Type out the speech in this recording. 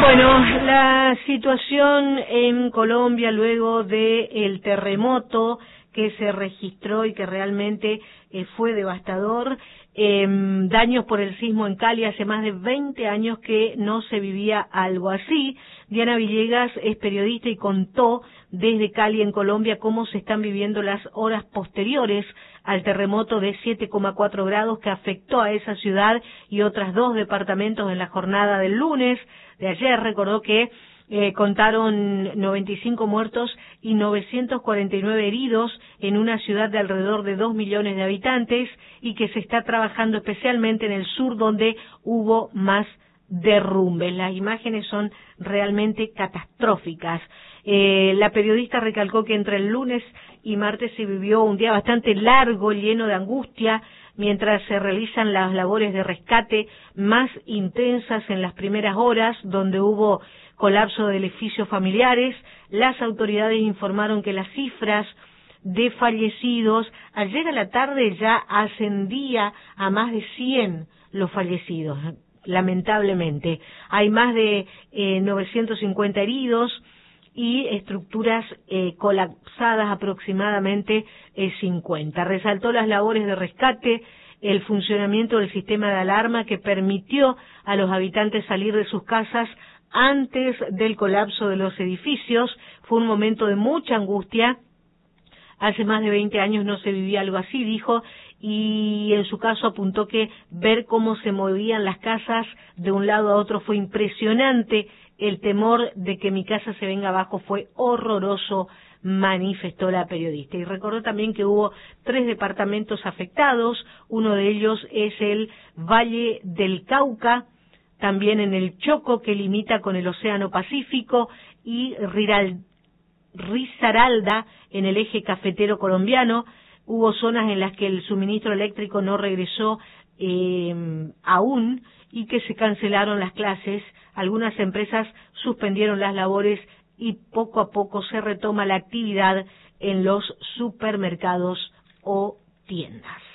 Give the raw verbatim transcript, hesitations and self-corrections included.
Bueno, la situación en Colombia luego del terremoto que se registró y que realmente eh, fue devastador, eh, daños por el sismo en Cali, hace más de veinte años que no se vivía algo así. Diana Villegas es periodista y contó desde Cali, en Colombia, cómo se están viviendo las horas posteriores al terremoto de siete coma cuatro grados que afectó a esa ciudad y otras dos departamentos en la jornada del lunes de ayer. Recordó que eh, contaron noventa y cinco muertos y novecientos cuarenta y nueve heridos en una ciudad de alrededor de dos millones de habitantes y que se está trabajando especialmente en el sur, donde hubo más derrumbes. Las imágenes son realmente catastróficas. Eh, la periodista recalcó que entre el lunes y martes se vivió un día bastante largo, lleno de angustia, mientras se realizan las labores de rescate más intensas en las primeras horas, donde hubo colapso de edificios familiares. Las autoridades informaron que las cifras de fallecidos ayer a la tarde ya ascendía a más de cien los fallecidos. Lamentablemente hay más de eh, novecientos cincuenta heridos y estructuras eh, colapsadas aproximadamente eh, cincuenta. Resaltó las labores de rescate, el funcionamiento del sistema de alarma que permitió a los habitantes salir de sus casas antes del colapso de los edificios. Fue un momento de mucha angustia. Hace más de veinte años no se vivía algo así, dijo, y en su caso apuntó que ver cómo se movían las casas de un lado a otro fue impresionante. El temor de que mi casa se venga abajo fue horroroso, manifestó la periodista. Y recordó también que hubo tres departamentos afectados. Uno de ellos es el Valle del Cauca, también en el Chocó, que limita con el Océano Pacífico, y Riral Risaralda, en el eje cafetero colombiano. Hubo zonas en las que el suministro eléctrico no regresó eh, aún y que se cancelaron las clases. Algunas empresas suspendieron las labores y poco a poco se retoma la actividad en los supermercados o tiendas.